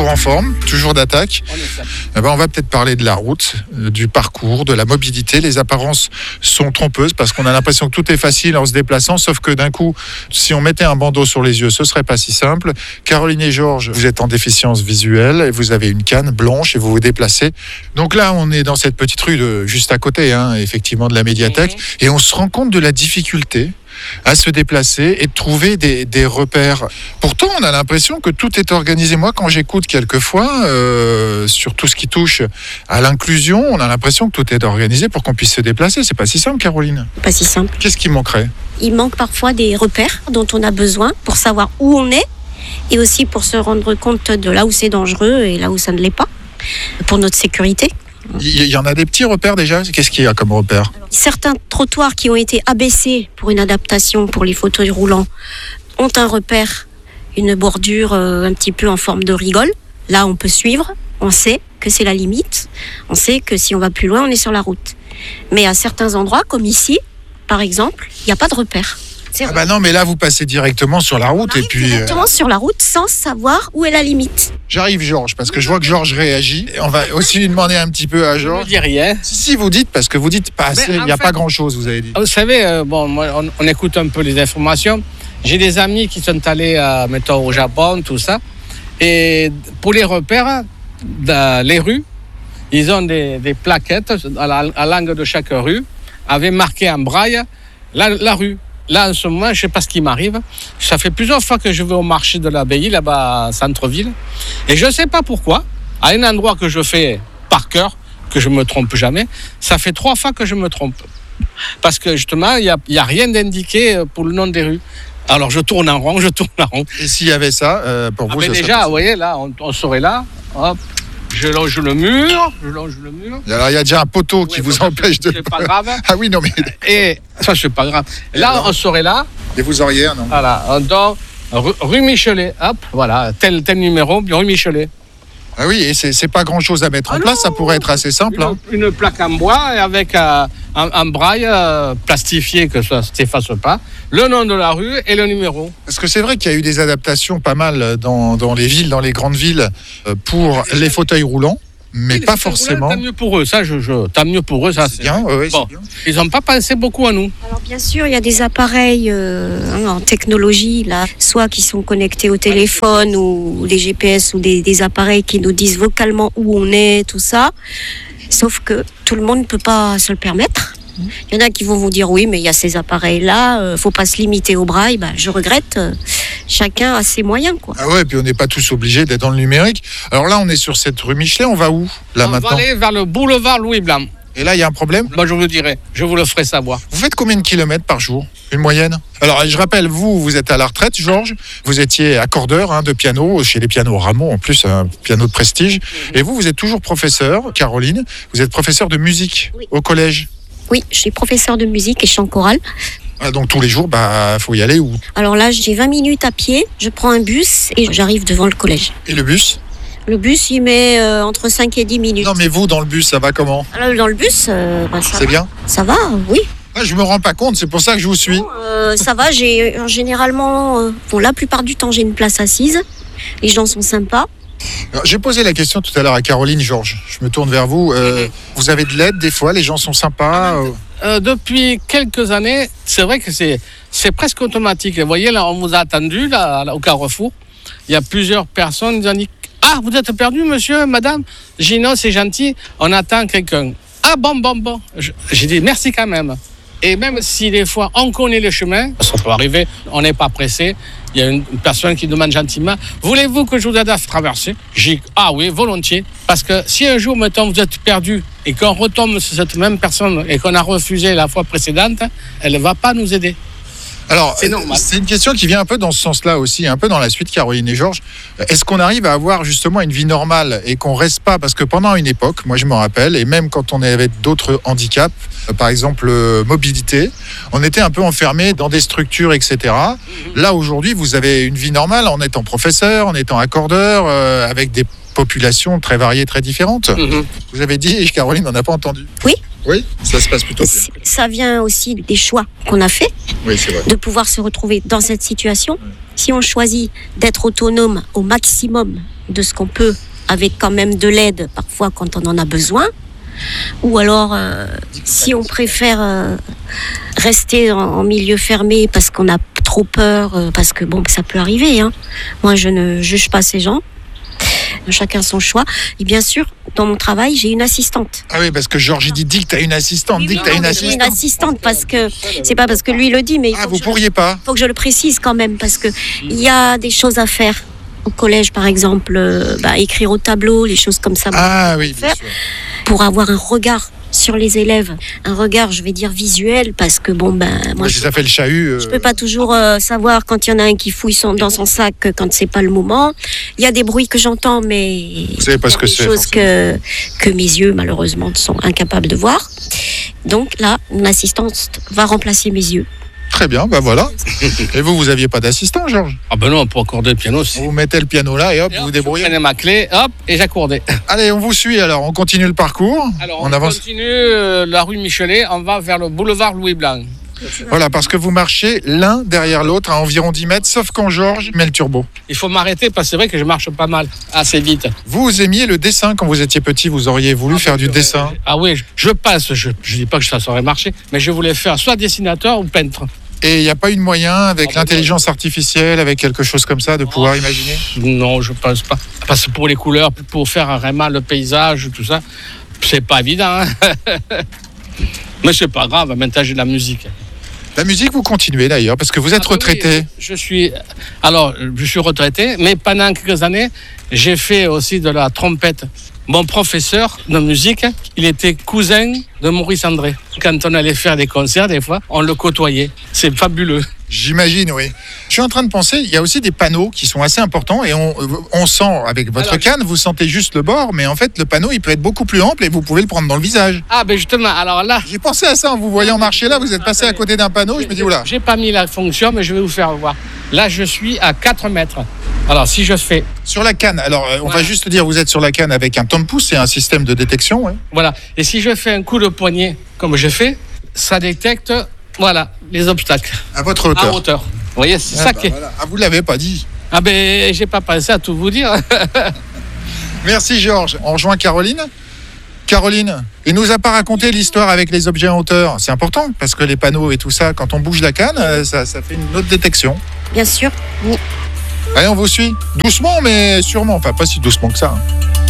toujours en forme, toujours d'attaque. On va peut-être parler de la route, du parcours, de la mobilité. Les apparences sont trompeuses parce qu'on a l'impression que tout est facile en se déplaçant, sauf que d'un coup, si on mettait un bandeau sur les yeux, ce serait pas si simple. Caroline et Georges, vous êtes en déficience visuelle, et vous avez une canne blanche et vous vous déplacez. Donc là, on est dans cette petite rue juste à côté, effectivement, de la médiathèque, et on se rend compte de la difficulté à se déplacer et de trouver des repères. Pourtant, on a l'impression que tout est organisé. Moi, quand j'écoute quelquefois sur tout ce qui touche à l'inclusion, on a l'impression que tout est organisé pour qu'on puisse se déplacer. C'est pas si simple, Caroline. Pas si simple. Qu'est-ce qui manquerait ? Il manque parfois des repères dont on a besoin pour savoir où on est et aussi pour se rendre compte de là où c'est dangereux et là où ça ne l'est pas, pour notre sécurité. Il y en a des petits repères déjà ? Qu'est-ce qu'il y a comme repères ? Certains trottoirs qui ont été abaissés pour une adaptation pour les fauteuils roulants ont un repère, une bordure un petit peu en forme de rigole. Là, on peut suivre, on sait que c'est la limite, on sait que si on va plus loin, on est sur la route. Mais à certains endroits, comme ici, par exemple, il n'y a pas de repère. Non, mais là, vous passez directement sur la route. On arrive directement sur la route sans savoir où est la limite. J'arrive, Georges, parce que je vois que Georges réagit. On va aussi lui demander un petit peu à Georges. Je ne dis rien. Si, vous dites, parce que vous dites pas assez, il n'y a pas grand-chose, vous avez dit. Vous savez, moi, on écoute un peu les informations. J'ai des amis qui sont allés, mettons, au Japon, tout ça. Et pour les repères, dans les rues, ils ont des plaquettes à l'angle de chaque rue, avec marqué en braille la rue. Là, en ce moment, je ne sais pas ce qui m'arrive. Ça fait plusieurs fois que je vais au marché de l'Abbaye, là-bas, centre-ville. Et je ne sais pas pourquoi, à un endroit que je fais par cœur, que je ne me trompe jamais, ça fait 3 fois que je me trompe. Parce que justement, il n'y a rien d'indiqué pour le nom des rues. Alors, je tourne en rond. Et s'il y avait ça, pour vous, déjà, vous voyez, là, on serait là, hop. Je longe le mur. Alors, il y a déjà un poteau qui vous empêche de... C'est pas grave. Ah oui, non, mais... Et ça, c'est pas grave. Là, on serait là. Et vous auriez, non ? Voilà, on dort rue Michelet. Hop, voilà, tel numéro, rue Michelet. Ah oui, et c'est pas grand-chose à mettre en place, ça pourrait être assez simple. Une plaque en bois avec un braille plastifié que ça ne s'efface pas, le nom de la rue et le numéro. Parce que c'est vrai qu'il y a eu des adaptations pas mal dans les villes, dans les grandes villes, pour les fauteuils roulants. Mais pas forcément. Tant mieux pour eux, tant mieux pour eux, ça c'est bien. Ouais, bon, c'est bien. Ils n'ont pas pensé beaucoup à nous. Alors bien sûr, il y a des appareils en technologie, là, soit qui sont connectés au téléphone ou des GPS ou des appareils qui nous disent vocalement où on est, tout ça. Sauf que tout le monde ne peut pas se le permettre. Il y en a qui vont vous dire oui, mais il y a ces appareils-là, faut pas se limiter au braille. Je regrette. Chacun a ses moyens, quoi. Ah ouais, puis on n'est pas tous obligés d'être dans le numérique. Alors là, on est sur cette rue Michelet, on va où là maintenant ? On va aller vers le boulevard Louis Blanc. Et là, il y a un problème ? Moi, je vous le dirai, je vous le ferai savoir. Vous faites combien de kilomètres par jour ? Une moyenne ? Alors, je rappelle, vous êtes à la retraite, Georges. Vous étiez accordeur de piano, chez les pianos Ramon, en plus, un piano de prestige. Et vous êtes toujours professeur, Caroline. Vous êtes professeur de musique au collège. Oui, je suis professeur de musique et chant choral. Ah, donc tous les jours, faut y aller où ? Alors là, j'ai 20 minutes à pied, je prends un bus et j'arrive devant le collège. Et le bus ? Le bus, il met entre 5 et 10 minutes. Non, mais vous, dans le bus, ça va comment ? Alors, dans le bus, ça c'est va. Bien ? Ça va, oui. Ah, je me rends pas compte, c'est pour ça que je vous suis. Ça va, j'ai généralement... la plupart du temps, j'ai une place assise. Les gens sont sympas. Alors, j'ai posé la question tout à l'heure à Caroline, Georges. Je me tourne vers vous. Vous avez de l'aide des fois ? Les gens sont sympas Depuis quelques années, c'est vrai que c'est presque automatique. Vous voyez, là, on vous a attendu là, au Carrefour. Il y a plusieurs personnes qui ont dit « Ah, vous êtes perdu, monsieur, madame ?» J'ai dit « Non, c'est gentil, on attend quelqu'un. » « Ah, bon. » J'ai dit « Merci quand même. » Et même si des fois on connaît le chemin, ça peut arriver, on n'est pas pressé. Il y a une personne qui demande gentiment « Voulez-vous que je vous aide à traverser ?» J'ai dit « Ah oui, volontiers. » Parce que si un jour, mettons, vous êtes perdu et qu'on retombe sur cette même personne et qu'on a refusé la fois précédente, elle ne va pas nous aider. Alors, c'est une question qui vient un peu dans ce sens-là aussi, un peu dans la suite, Caroline et Georges. Est-ce qu'on arrive à avoir justement une vie normale et qu'on reste pas, parce que pendant une époque, moi je me rappelle, et même quand on avait d'autres handicaps, par exemple mobilité, on était un peu enfermé dans des structures, etc. Là aujourd'hui, vous avez une vie normale en étant professeur, en étant accordeur, avec des populations très variées, très différentes. Vous avez dit, Caroline, on n'a pas entendu. Oui, ça se passe plutôt bien. Ça vient aussi des choix qu'on a faits, c'est vrai. De pouvoir se retrouver dans cette situation. Si on choisit d'être autonome au maximum de ce qu'on peut, avec quand même de l'aide parfois quand on en a besoin. Ou alors, si on préfère rester en milieu fermé parce qu'on a trop peur, parce que bon, ça peut arriver. Hein. Moi, je ne juge pas ces gens. Chacun son choix. Et bien sûr, dans mon travail, j'ai une assistante. Ah oui, parce que Georges dit que tu as une assistante. J'ai une assistante parce que c'est pas parce que lui le dit, mais vous pourriez pas. Il faut que je le précise quand même parce que il y a des choses à faire. Au collège, par exemple, écrire au tableau, les choses comme ça. Ah oui, bien sûr. Pour avoir un regard sur les élèves, un regard, je vais dire visuel, parce que moi, si ça fait le chahut. Je peux pas toujours savoir quand il y en a un qui fouille dans son sac quand c'est pas le moment. Il y a des bruits que j'entends, mais vous savez pas ce que c'est. Des choses que mes yeux, malheureusement, sont incapables de voir. Donc là, mon assistante va remplacer mes yeux. Très bien, voilà. Et vous aviez pas d'assistant, Georges? Ah ben non, pour accorder le piano. Vous mettez le piano là et hop, vous débrouillez. Je prenais ma clé, hop, et j'accordais. Allez, on vous suit alors, on continue le parcours. Alors, on continue la rue Michelet, on va vers le boulevard Louis Blanc. Voilà, parce que vous marchez l'un derrière l'autre à environ 10 mètres, sauf quand Georges met le turbo. Il faut m'arrêter parce que c'est vrai que je marche pas mal, assez vite. Vous aimiez le dessin quand vous étiez petit, vous auriez voulu faire du dessin? Ah oui, je dis pas que ça saurait marcher, mais je voulais faire soit dessinateur ou peintre. Et il n'y a pas eu de moyen, avec l'intelligence artificielle, avec quelque chose comme ça, de pouvoir imaginer? Non, je pense pas. Parce que pour les couleurs, pour faire vraiment le paysage, tout ça, c'est pas évident. Hein. Mais c'est pas grave, maintenant j'ai de la musique. La musique, vous continuez d'ailleurs, parce que vous êtes retraité. Oui, je suis retraité, mais pendant quelques années, j'ai fait aussi de la trompette. Mon professeur de musique, il était cousin de Maurice André. Quand on allait faire des concerts, des fois, on le côtoyait. C'est fabuleux. J'imagine, oui. Je suis en train de penser, il y a aussi des panneaux qui sont assez importants et on sent, avec votre canne, vous sentez juste le bord, mais en fait, le panneau, il peut être beaucoup plus ample et vous pouvez le prendre dans le visage. Ah, ben justement, alors là... J'ai pensé à ça en vous voyant marcher là, vous êtes passé à côté d'un panneau, je me dis, oula. J'ai pas mis la fonction, mais je vais vous faire voir. Là, je suis à 4 mètres. Alors, si je fais... Sur la canne, alors on va juste dire, vous êtes sur la canne avec un temps-pouce, c'est un système de détection. Ouais. Voilà, et si je fais un coup de poignet, comme je fais, ça détecte, voilà, les obstacles. À votre hauteur. À hauteur. Vous voyez, c'est ça qui est... Voilà. Ah, vous ne l'avez pas dit. Ah ben, j'ai pas pensé à tout vous dire. Merci Georges. On rejoint Caroline. Caroline, il nous a pas raconté l'histoire avec les objets en hauteur. C'est important, parce que les panneaux et tout ça, quand on bouge la canne, ça fait une autre détection. Bien sûr, oui. Allez, on vous suit. Doucement, mais sûrement. Enfin, pas si doucement que ça. Hein.